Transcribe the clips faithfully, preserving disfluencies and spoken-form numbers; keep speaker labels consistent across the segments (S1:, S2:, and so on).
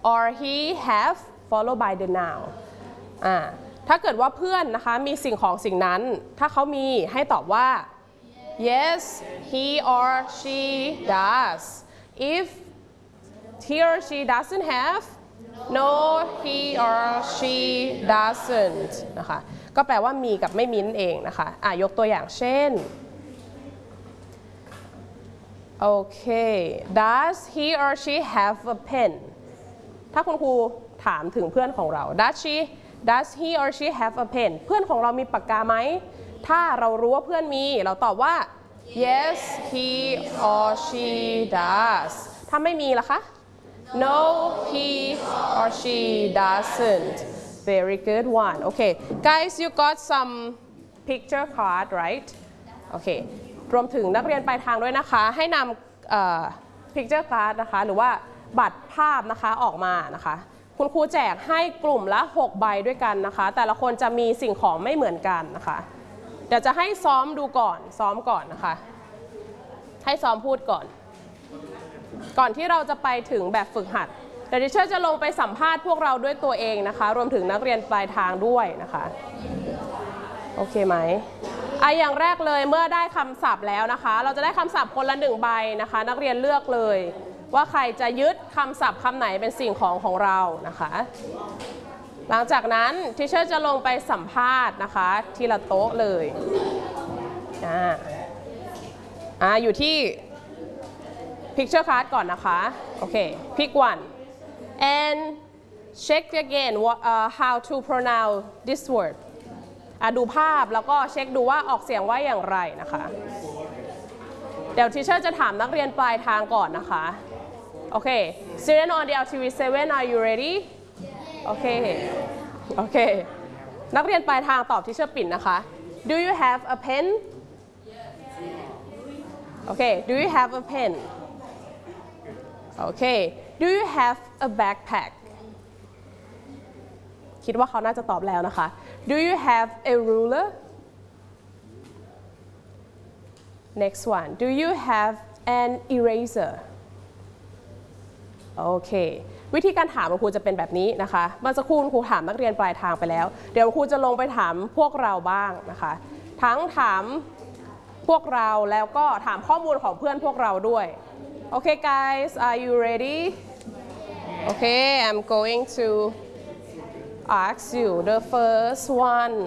S1: or he have followed by the noun อ่าถ้าเกิดว่าเพื่อนนะคะมีสิ่งของสิ่งนั้นถ้าเขามีให้ตอบว่า yes he or she does if he or she doesn't have no he or she doesn't นะคะก็แปลว่ามีกับไม่มีนั่นเองนะคะอ่ะยกตัวอย่างเช่นโอเค does he or she have a pen ถ้าคุณครูถามถึงเพื่อนของเรา does she does he or she have a pen เพื่อนของเรามีปากกาไหมถ้าเรารู้ว่าเพื่อนมีเราตอบว่า yes he or she does ถ้าไม่มีล่ะคะ no he or she doesn't very good one okay guys you got some picture card right okay รวมถึงนักเรียนปลายทางด้วยนะคะให้นำ picture card นะคะหรือว่าบัตรภาพนะคะออกมานะคะคุณครูแจกให้กลุ่มละหกใบด้วยกันนะคะแต่ละคนจะมีสิ่งของไม่เหมือนกันนะคะเดี๋ยวจะให้ซ้อมดูก่อนซ้อมก่อนนะคะให้ซ้อมพูดก่อนก่อนที่เราจะไปถึงแบบฝึกหัดเดี๋ยวดิเชอร์จะลงไปสัมภาษณ์พวกเราด้วยตัวเองนะคะรวมถึงนักเรียนปลายทางด้วยนะคะโอเคไหมอ่ะอย่างแรกเลยเมื่อได้คำศัพท์แล้วนะคะเราจะได้คำศัพท์คนละหนึ่งใบนะคะนักเรียนเลือกเลยว่าใครจะยึดคำศัพท์คำไหนเป็นสิ่งของของเรานะคะหลังจากนั้นทิเชอร์จะลงไปสัมภาษณ์นะคะทีละโต๊ะเลยอ่าอ่าอยู่ที่ picture card ก่อนนะคะโอเค pick one and check again what, uh, how to pronounce this word อ่ะดูภาพแล้วก็เช็คดูว่าออกเสียงว่าอย่างไรนะคะเดี๋ยวทิเชอร์จะถามนักเรียนปลายทางก่อนนะคะโอเค student on the แอล ที วี เซเว่น are you ready โอเคโอเคนักเรียนปลายทางตอบทิเชอร์ปิ่นนะคะ do you have a pen โอเค do you have a pen โอเค do you have a backpack คิดว่าเขาน่าจะตอบแล้วนะคะ do you have a ruler next one do you have an eraserโอเควิธีการถามครูจะเป็นแบบนี้นะคะเมื่อสักครู่ครูถามนักเรียนปลายทางไปแล้วเดี๋ยวครูจะลงไปถามพวกเราบ้างนะคะทั้งถามพวกเราแล้วก็ถามข้อมูลของเพื่อนพวกเราด้วยโอเค guys are you ready okay I'm going to ask you the first one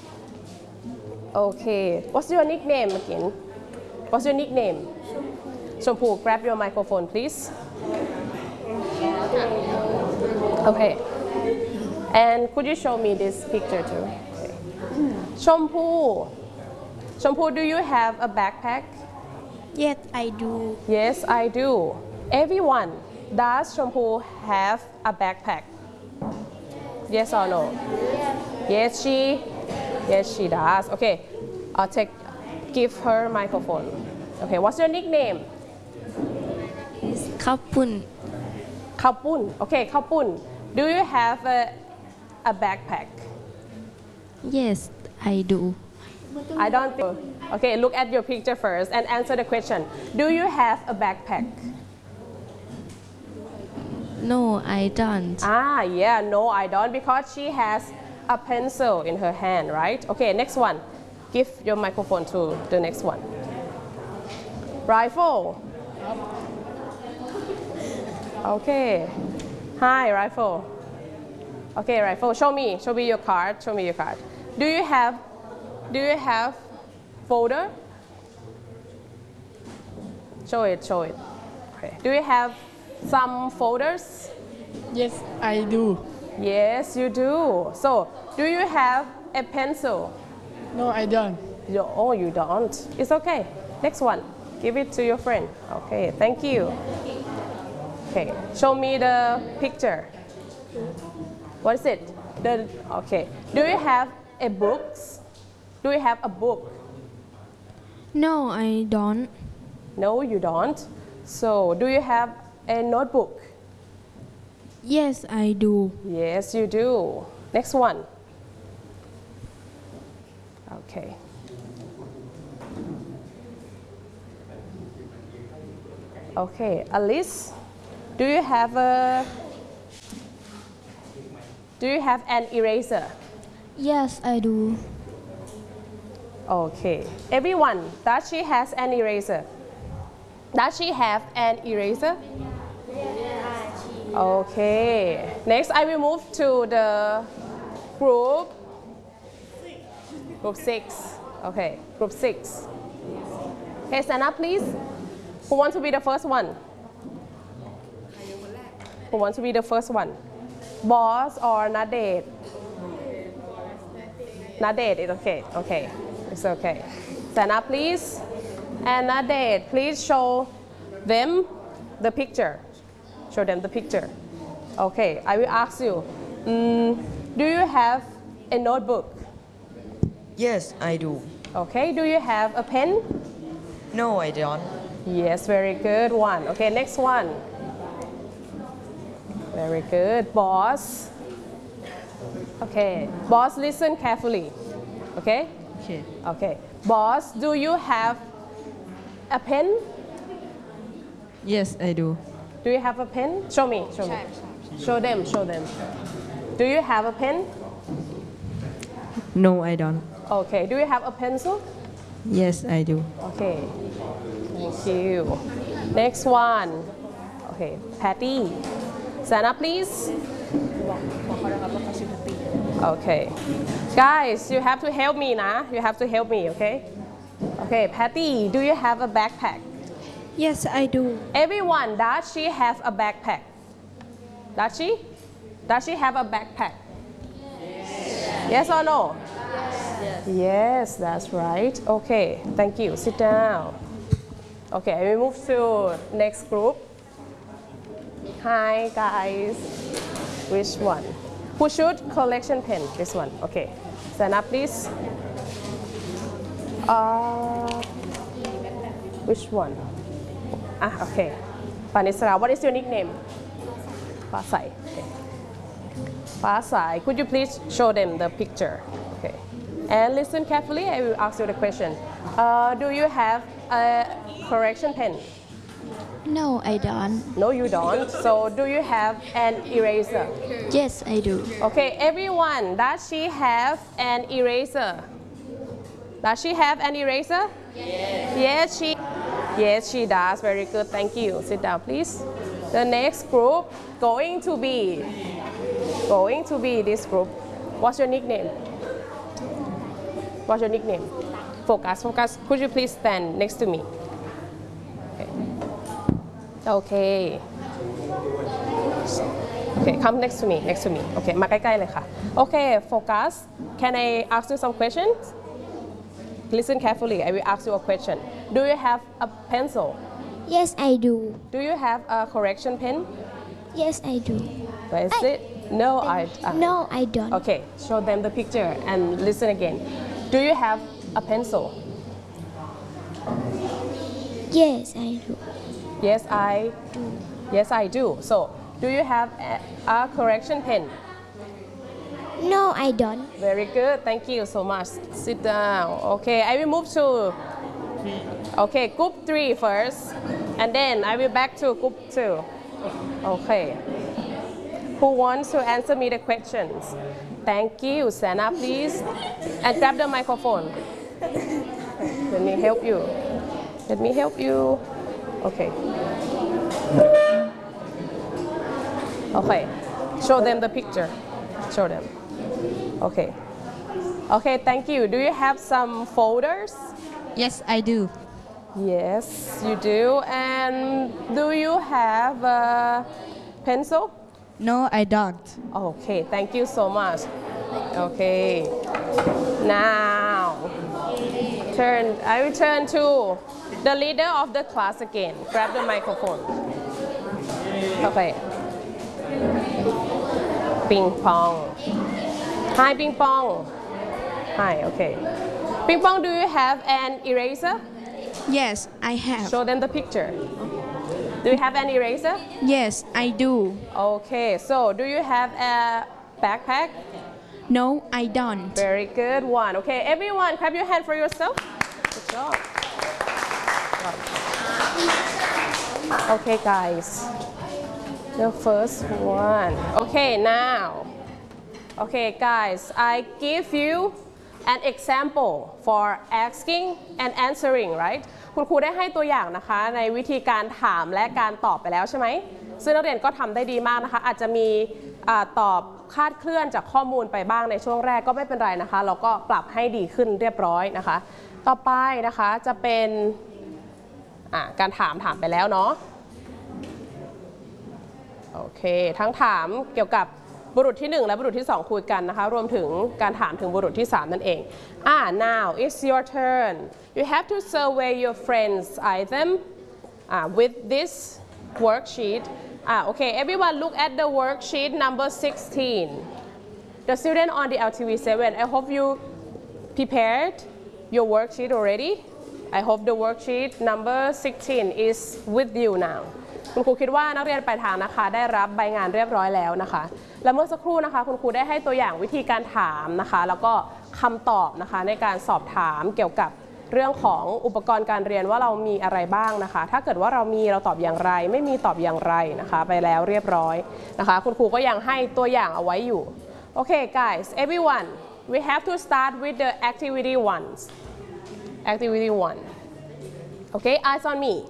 S1: okay what's your nickname again what's your nickname ชมพู grab your microphone please okay and could you show me this picture too okay. ชมพูชมพู do you have a backpack
S2: yes I do
S1: yes I do everyone does ชมพู have a backpack yes or no yes she yes she does okay I'll take give her microphone okay what's your nickname
S2: ข้าวปุ้น
S1: ข้าวปุ้นโอเคข้าวปุ้น do you have a a backpack
S2: yes I do
S1: I don't think okay look at your picture first and answer the question do you have a backpack
S2: no I don't
S1: ah yeah no I don't because she has a pencil in her hand right okay next one give your microphone to the next one rifle okay hi rifle okay rifle show me show me your card show me your card do you have do you have folder show it show it okay do you have some folders
S3: yes I do
S1: yes you do so do you have a pencil
S3: no I don't
S1: you, oh you don't it's okay next one give it to your friend okay thank you okay show me the picture what is it the okay do you have a books do you have a book
S2: no I don't
S1: no you don't so do you have a notebook
S2: yes I do
S1: yes you do next one okay okay Alice do you have a Do you have an eraser?
S2: Yes, I do.
S1: Okay. Everyone, does she has an eraser? Does she have an eraser? Okay. Next, I will move to the group. Group six. Okay. Group six. Okay, stand up, please. Who wants to be the first one? Who wants to be the first one? Boss or Nadet? Nadet, it's okay. Okay. It's okay. Stand up, please. And Nadet, please show them the picture. Show them the picture. Okay, I will ask you. Mm, do you have a notebook?
S4: Yes, I do.
S1: Okay, do you have a pen?
S4: No, I don't.
S1: Yes, very good one. Okay, next one. Very good. Boss. Okay, boss, listen carefully. Okay?
S4: Okay.
S1: Okay. Boss, do you have a pen?
S4: Yes, I do.
S1: Do you have a pen? Show me, show me. Show them, show them. Do you have a pen?
S4: No, I don't.
S1: Okay. Do you have a pencil?
S4: Yes, I do.
S1: Okay. Thank you. Next one. Okay. Patty. Stand up, please. Okay. Guys, you have to help me, nah. You have to help me, okay? Okay. Patty, do you have a backpack?
S2: Yes, I do.
S1: Everyone, does she have a backpack? Does she? Does she have a backpack? Yes, yes or no? Yes. Yes, that's right. Okay, thank you. Sit down. Okay, we move to next group. Hi, guys. Which one? Who should collection pen? This one. Okay. Stand up, please. Uh, which one? Ah, okay. Panisra, what is your nickname? Pasai. Okay. Pasai, could you please show them the picture? Okay. And listen carefully, I will ask you the question. Uh, do you have a correction pen?
S2: No, I don't.
S1: No, you don't. So, do you have an eraser?
S2: Yes, I do.
S1: Okay, everyone, does she have an eraser? Does she have an eraser? Yes. Yes, she. Yes, she does. Very good. Thank you. Sit down, please. The next group going to be going to be this group. What's your nickname? What's your nickname? Focus. Focus. Could you please stand next to me? Okay. Okay. Okay. Come next to me. Next to me. Okay. มาใกล้ๆเลยค่ะ Okay. Focus. Can I ask you some questions? Listen carefully. I will ask you a question. Do you have a pencil?
S5: Yes, I do.
S1: Do you have a correction pen?
S5: Yes, I do.
S1: Where is it? No, I. Uh,
S5: No, I don't.
S1: Okay, show them the picture and listen again. Do you have a pencil?
S5: Yes, I do.
S1: Yes, I. Yes, I do. So, do you have a, a correction pen?
S5: No, I don't.
S1: Very good. Thank you so much. Sit down. Okay, I will move to. Okay, group three first, and then I will back to group two. Okay. Who wants to answer me the questions? Thank you. Stand up, please, and grab the microphone. Let me help you. Let me help you. Okay. Okay. Show them the picture. Show them. Okay. Okay, thank you. Do you have some folders?
S6: Yes, I do.
S1: Yes, you do. And do you have a pencil?
S6: No, I don't.
S1: Okay, thank you so much. Okay. Now, turn. I will turn to the leader of the class again. Grab the microphone. Okay. Ping pong. Hi, ping pong. Hi, okay. Ping pong, do you have an eraser?
S6: Yes, I have.
S1: Show them the picture. Do you have an eraser?
S6: Yes, I do.
S1: Okay, so do you have a backpack?
S6: No, I don't.
S1: Very good one. Okay, everyone, clap your hand for yourself. Good job. Okay, guys. The first one. Okay, now. Okay guys I give you an example for asking and answering right คุณครูได้ให้ตัวอย่างนะคะในวิธีการถามและการตอบไปแล้วใช่ไหมซึ่งนักเรียนก็ทำได้ดีมากนะคะอาจจะมีตอบคลาดเคลื่อนจากข้อมูลไปบ้างในช่วงแรกก็ไม่เป็นไรนะคะเราก็ปรับให้ดีขึ้นเรียบร้อยนะคะต่อไปนะคะจะเป็นการถามถามไปแล้วเนาะโอเคทั้งถามเกี่ยวกับบุรุษที่หนึ่งและบุรุษที่สองคุยกันนะคะรวมถึงการถามถึงบุรุษที่สามนั่นเองอ่า now it's your turn you have to survey your friends item uh, with this worksheet ah okay everyone look at the worksheet number sixteen the student on the L T V seven I hope you prepared your worksheet already I hope the worksheet number sixteen is with you now คุณครูคิดว่านักเรียนปลายทางนะคะได้รับใบงานเรียบร้อยแล้วนะคะและเมื่อสักครู่นะคะคุณครูได้ให้ตัวอย่างวิธีการถามนะคะแล้วก็คำตอบนะคะในการสอบถามเกี่ยวกับเรื่องของอุปกรณ์การเรียนว่าเรามีอะไรบ้างนะคะถ้าเกิดว่าเรามีเราตอบอย่างไรไม่มีตอบอย่างไรนะคะไปแล้วเรียบร้อยนะคะคุณครูก็ยังให้ตัวอย่างเอาไว้อยู่โอเค guys everyone we have to start with the activity ones activity one okay eyes on me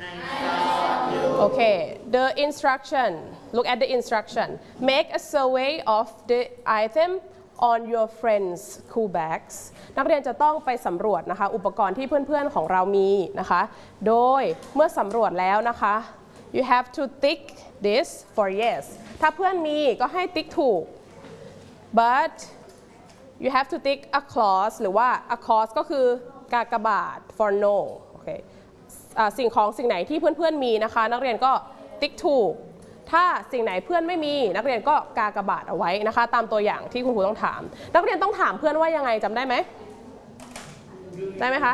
S1: okay the instruction look at the instruction make a survey of the item on your friends school bags นักเรียนจะต้องไปสำรวจนะคะอุปกรณ์ที่เพื่อนๆของเรามีนะคะโดยเมื่อสำรวจแล้วนะคะ you have to tick this for yes ถ้าเพื่อนมีก็ให้ติ๊กถูก but you have to tick a clause หรือว่า a clause ก็คือกากบาท for no โอเคสิ่งของสิ่งไหนที่เพื่อนๆมีนะคะนักเรียนก็ติ๊กถูกถ้าสิ่งไหนเพื่อนไม่มีนักเรียนก็กากบาทเอาไว้นะคะตามตัวอย่างที่คุณครูต้องถามนักเรียนต้องถามเพื่อนว่ายังไงจำได้ไหมได้ไหมคะ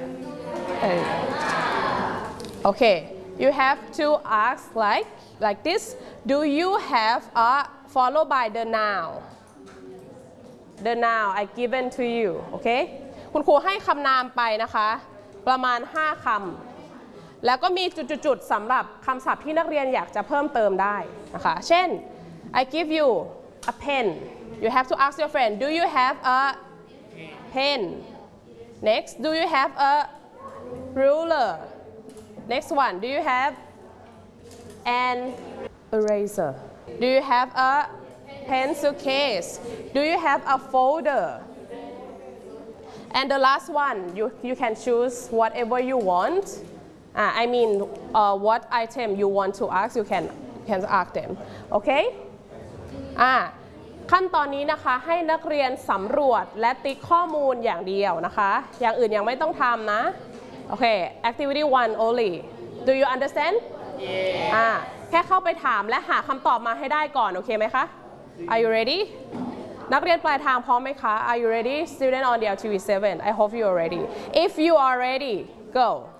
S1: โอเค you have to ask like like this do you have a followed by the noun the noun I given to you โอเคคุณครูให้คำนามไปนะคะประมาณห้าคำแล้วก็มีจุดๆๆสำหรับคำศัพท์ที่นักเรียนอยากจะเพิ่มเติมได้นะคะเช่น I give you a pen you have to ask your friend do you have a pen next do you have a ruler next one do you have an eraser do you have a pencil case do you have a folder and the last one you you can choose whatever you want Uh, I mean, uh, what item you want to ask, you can can ask them. Okay? อ่าขั้นตอนนี้นะคะให้นักเรียนสำรวจและติ๊กข้อมูลอย่างเดียวนะคะอย่างอื่นยังไม่ต้องทำนะโอเค activity one only do you understand อ่าแค่เข้าไปถามและหาคำตอบมาให้ได้ก่อนโอเคไหมคะ Are you ready นักเรียนปลายทางพร้อมไหมคะ Are you ready student on the L T V seven I hope you are ready if you are ready go